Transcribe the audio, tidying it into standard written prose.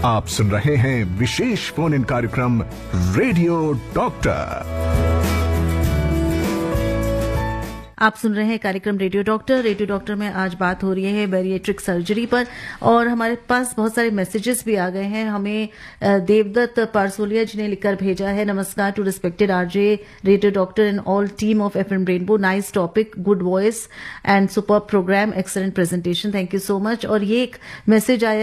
आप सुन रहे हैं विशेष फोन इन कार्यक्रम रेडियो डॉक्टर। आप सुन रहे हैं कार्यक्रम रेडियो डॉक्टर में आज बात हो रही है बैरिएट्रिक सर्जरी पर और हमारे पास बहुत सारे मैसेजेस भी आ गए हैं। हमें देवदत्त पारसोलिया जी ने लिखकर भेजा है, नमस्कार to respected RJ radio doctor and all team of FM rainbow, nice topic, good voice and super programme, excellent presentation, thank you so much. और ये एक मैसेज आया